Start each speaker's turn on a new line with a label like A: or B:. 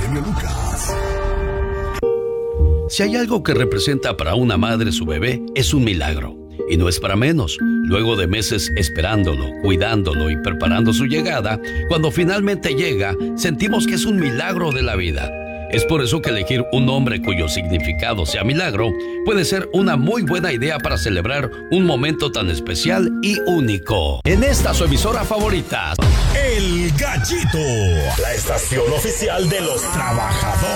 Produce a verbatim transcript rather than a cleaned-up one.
A: genio Lucas.
B: Si hay algo que representa para una madre su bebé, es un milagro. Y no es para menos. Luego de meses esperándolo, cuidándolo y preparando su llegada, cuando finalmente llega, sentimos que es un milagro de la vida. Es por eso que elegir un nombre cuyo significado sea milagro puede ser una muy buena idea para celebrar un momento tan especial y único. En esta su emisora favorita,
A: El Gallito, la estación oficial de los trabajadores.